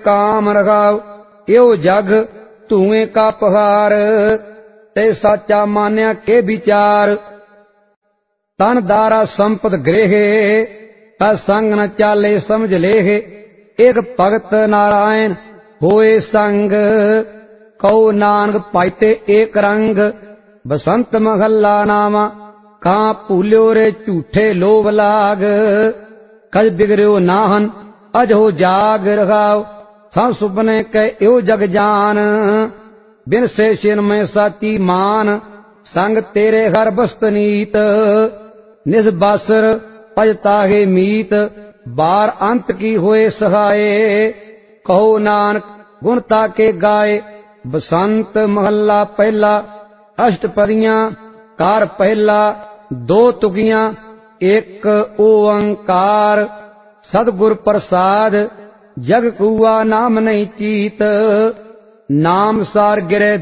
काम रखाव, यो जग धुएं का पहाड़, ते साचा मान्या के विचार। तन दारा संपद गृहे, असंग न चाले समझ लेहे, एक भगत नारायण होए संग, कहो नानक पाइते एक रंग। बसंत महला नामा, कहाँ भूल्यो रे झूठे लोभ लाग, कज बिगड़ो नाहन अज हो जाग रखाव, सब सुपने कै यो जग जान, बिन से शिन में साची मान, संग तेरे हर बस्त नीत, निज बासर पजताहे मीत, बार अंत की होए सहाय, कहो नानक गुणता के गाए। बसंत महला पहला, अष्टपदियां कार पहला, दो तुकियां एक ओंकार, सदगुर प्रसाद जग कुआ नाम नहीं चीत, नाम सार गिरे